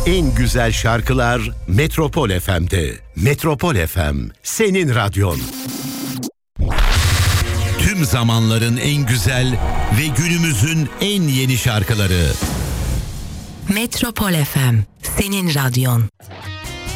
En güzel şarkılar Metropol FM'de. Metropol FM, senin radyon. Tüm zamanların en güzel ve günümüzün en yeni şarkıları. Metropol FM, senin radyon.